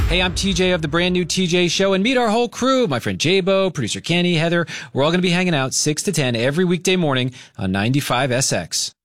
Hey, I'm TJ of the brand new TJ Show, and meet our whole crew. My friend Jabo, producer Kenny, Heather. We're all going to be hanging out 6 to 10 every weekday morning on 95 SX.